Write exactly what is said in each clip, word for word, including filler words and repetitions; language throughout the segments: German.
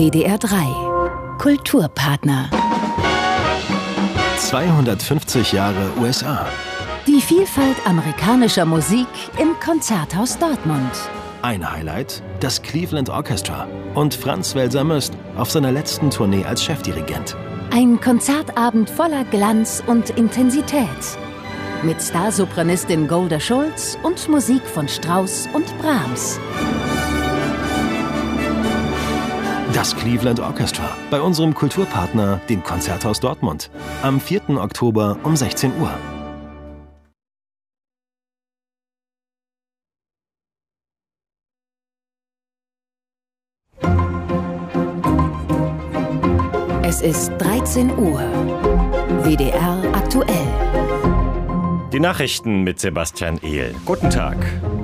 W D R drei Kulturpartner. zweihundertfünfzig Jahre U S A. Die Vielfalt amerikanischer Musik im Konzerthaus Dortmund. Ein Highlight, das Cleveland Orchestra und Franz Welser Möst auf seiner letzten Tournee als Chefdirigent. Ein Konzertabend voller Glanz und Intensität. Mit Starsopranistin Golda Schulz und Musik von Strauss und Brahms. Das Cleveland Orchestra bei unserem Kulturpartner, dem Konzerthaus Dortmund. Am vierten Oktober um sechzehn Uhr. Es ist dreizehn Uhr. W D R aktuell. Die Nachrichten mit Sebastian Ehl. Guten Tag.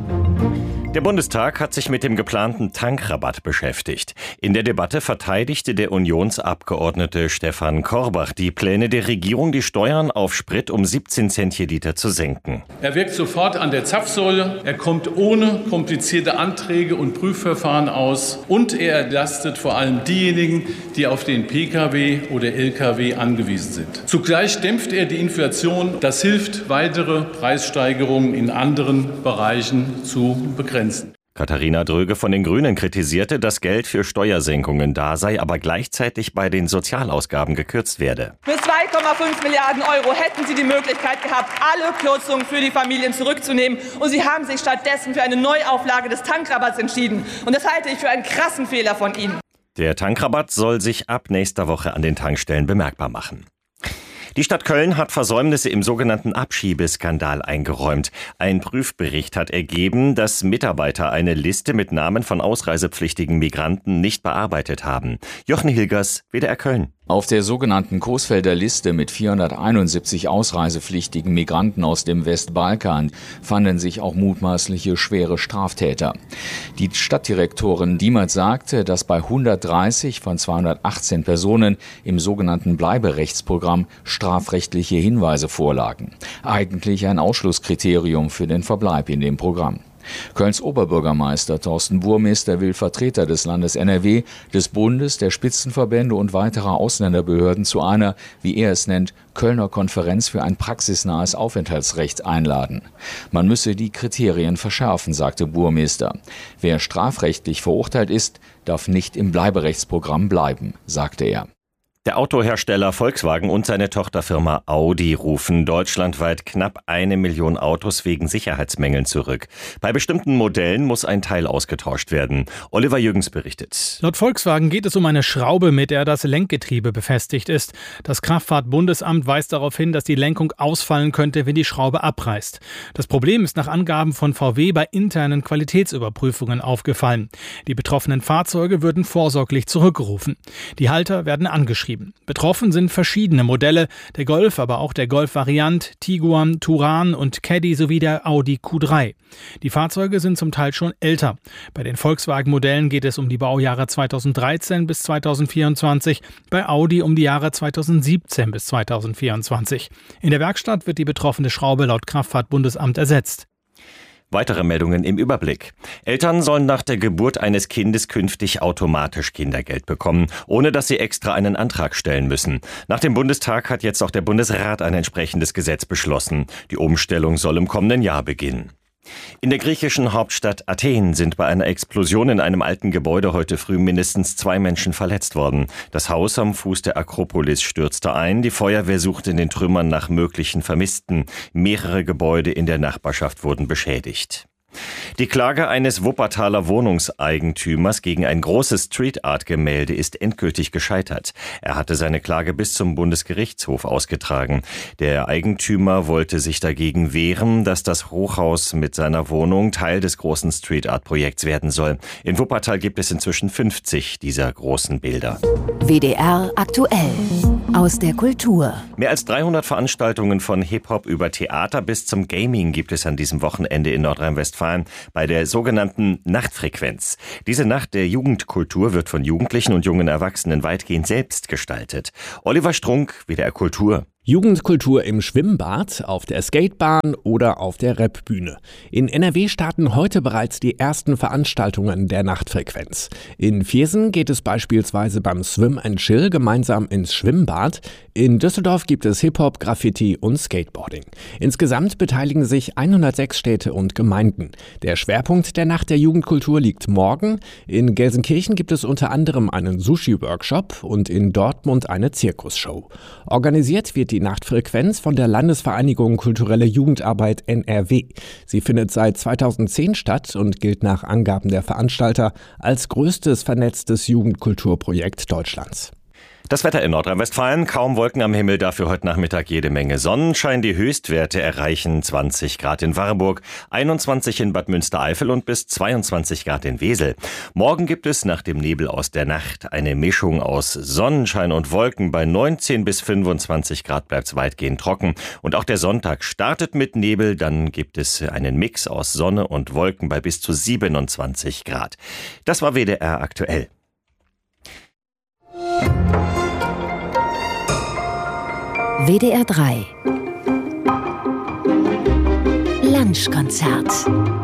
Der Bundestag hat sich mit dem geplanten Tankrabatt beschäftigt. In der Debatte verteidigte der Unionsabgeordnete Stefan Korbach die Pläne der Regierung, die Steuern auf Sprit um siebzehn Cent je Liter zu senken. Er wirkt sofort an der Zapfsäule, er kommt ohne komplizierte Anträge und Prüfverfahren aus und er entlastet vor allem diejenigen, die auf den Pkw oder Lkw angewiesen sind. Zugleich dämpft er die Inflation. Das hilft, weitere Preissteigerungen in anderen Bereichen zu begrenzen. Katharina Dröge von den Grünen kritisierte, dass Geld für Steuersenkungen da sei, aber gleichzeitig bei den Sozialausgaben gekürzt werde. Für zwei Komma fünf Milliarden Euro hätten Sie die Möglichkeit gehabt, alle Kürzungen für die Familien zurückzunehmen. Und Sie haben sich stattdessen für eine Neuauflage des Tankrabatts entschieden. Und das halte ich für einen krassen Fehler von Ihnen. Der Tankrabatt soll sich ab nächster Woche an den Tankstellen bemerkbar machen. Die Stadt Köln hat Versäumnisse im sogenannten Abschiebeskandal eingeräumt. Ein Prüfbericht hat ergeben, dass Mitarbeiter eine Liste mit Namen von ausreisepflichtigen Migranten nicht bearbeitet haben. Jochen Hilgers, W D R Köln. Auf der sogenannten Coesfelder Liste mit vierhunderteinundsiebzig ausreisepflichtigen Migranten aus dem Westbalkan fanden sich auch mutmaßliche schwere Straftäter. Die Stadtdirektorin Diemert sagte, dass bei hundertdreißig von zweihundertachtzehn Personen im sogenannten Bleiberechtsprogramm strafrechtliche Hinweise vorlagen. Eigentlich ein Ausschlusskriterium für den Verbleib in dem Programm. Kölns Oberbürgermeister Thorsten Burmester will Vertreter des Landes N R W, des Bundes, der Spitzenverbände und weiterer Ausländerbehörden zu einer, wie er es nennt, Kölner Konferenz für ein praxisnahes Aufenthaltsrecht einladen. Man müsse die Kriterien verschärfen, sagte Burmester. Wer strafrechtlich verurteilt ist, darf nicht im Bleiberechtsprogramm bleiben, sagte er. Der Autohersteller Volkswagen und seine Tochterfirma Audi rufen deutschlandweit knapp eine Million Autos wegen Sicherheitsmängeln zurück. Bei bestimmten Modellen muss ein Teil ausgetauscht werden. Oliver Jürgens berichtet. Laut Volkswagen geht es um eine Schraube, mit der das Lenkgetriebe befestigt ist. Das Kraftfahrtbundesamt weist darauf hin, dass die Lenkung ausfallen könnte, wenn die Schraube abreißt. Das Problem ist nach Angaben von V W bei internen Qualitätsüberprüfungen aufgefallen. Die betroffenen Fahrzeuge würden vorsorglich zurückgerufen. Die Halter werden angeschrieben. Betroffen sind verschiedene Modelle, der Golf, aber auch der Golf Variant, Tiguan, Touran und Caddy sowie der Audi Q drei. Die Fahrzeuge sind zum Teil schon älter. Bei den Volkswagen-Modellen geht es um die Baujahre zweitausenddreizehn bis zweitausendvierundzwanzig, bei Audi um die Jahre zweitausendsiebzehn bis zweitausendvierundzwanzig. In der Werkstatt wird die betroffene Schraube laut Kraftfahrtbundesamt ersetzt. Weitere Meldungen im Überblick. Eltern sollen nach der Geburt eines Kindes künftig automatisch Kindergeld bekommen, ohne dass sie extra einen Antrag stellen müssen. Nach dem Bundestag hat jetzt auch der Bundesrat ein entsprechendes Gesetz beschlossen. Die Umstellung soll im kommenden Jahr beginnen. In der griechischen Hauptstadt Athen sind bei einer Explosion in einem alten Gebäude heute früh mindestens zwei Menschen verletzt worden. Das Haus am Fuß der Akropolis stürzte ein. Die Feuerwehr suchte in den Trümmern nach möglichen Vermissten. Mehrere Gebäude in der Nachbarschaft wurden beschädigt. Die Klage eines Wuppertaler Wohnungseigentümers gegen ein großes Street-Art-Gemälde ist endgültig gescheitert. Er hatte seine Klage bis zum Bundesgerichtshof ausgetragen. Der Eigentümer wollte sich dagegen wehren, dass das Hochhaus mit seiner Wohnung Teil des großen Street-Art-Projekts werden soll. In Wuppertal gibt es inzwischen fünfzig dieser großen Bilder. W D R aktuell. Aus der Kultur. Mehr als dreihundert Veranstaltungen von Hip-Hop über Theater bis zum Gaming gibt es an diesem Wochenende in Nordrhein-Westfalen bei der sogenannten Nachtfrequenz. Diese Nacht der Jugendkultur wird von Jugendlichen und jungen Erwachsenen weitgehend selbst gestaltet. Oliver Strunk, W D R Kultur. Jugendkultur im Schwimmbad, auf der Skatebahn oder auf der Rap-Bühne. In N R W starten heute bereits die ersten Veranstaltungen der Nachtfrequenz. In Viersen geht es beispielsweise beim Swim and Chill gemeinsam ins Schwimmbad. In Düsseldorf gibt es Hip-Hop, Graffiti und Skateboarding. Insgesamt beteiligen sich hundertsechs Städte und Gemeinden. Der Schwerpunkt der Nacht der Jugendkultur liegt morgen. In Gelsenkirchen gibt es unter anderem einen Sushi-Workshop und in Dortmund eine Zirkusshow. Organisiert wird die Die Nachtfrequenz von der Landesvereinigung Kulturelle Jugendarbeit N R W. Sie findet seit zweitausendzehn statt und gilt nach Angaben der Veranstalter als größtes vernetztes Jugendkulturprojekt Deutschlands. Das Wetter in Nordrhein-Westfalen, kaum Wolken am Himmel, dafür heute Nachmittag jede Menge Sonnenschein. Die Höchstwerte erreichen zwanzig Grad in Warburg, einundzwanzig in Bad Münstereifel und bis zweiundzwanzig Grad in Wesel. Morgen gibt es nach dem Nebel aus der Nacht eine Mischung aus Sonnenschein und Wolken. Bei neunzehn bis fünfundzwanzig Grad bleibt es weitgehend trocken. Und auch der Sonntag startet mit Nebel, dann gibt es einen Mix aus Sonne und Wolken bei bis zu siebenundzwanzig Grad. Das war W D R aktuell. W D R drei Lunchkonzert.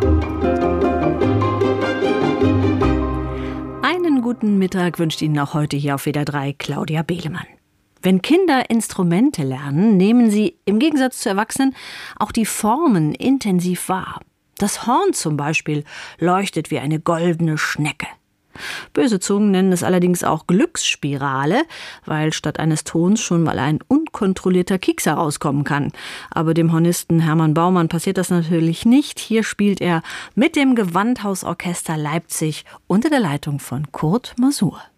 Einen guten Mittag wünscht Ihnen auch heute hier auf W D R drei Claudia Behlemann. Wenn Kinder Instrumente lernen, nehmen sie im Gegensatz zu Erwachsenen auch die Formen intensiv wahr. Das Horn zum Beispiel leuchtet wie eine goldene Schnecke. Böse Zungen nennen es allerdings auch Glücksspirale, weil statt eines Tons schon mal ein unkontrollierter Kieks herauskommen kann. Aber dem Hornisten Hermann Baumann passiert das natürlich nicht. Hier spielt er mit dem Gewandhausorchester Leipzig unter der Leitung von Kurt Masur.